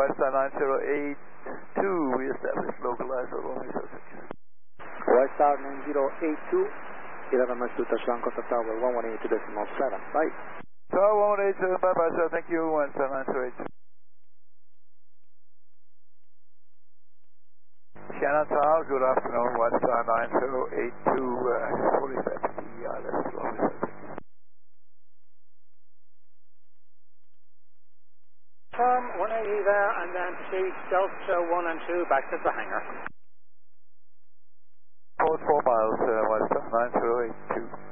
Westside 9082, we established localized over Romeo Sussex. Westside 9082, 11 miles to touchdown, contact tower 1182.7. Bye. Tower 1182, bye-bye, sir. Thank you, Westside 9082. Shannon Tower, good afternoon, Westside 9082, 45 let's Romeo Sussex. 180 there, and then proceed Delta 1 and 2 back to the hangar. 4 miles, Westside 9082.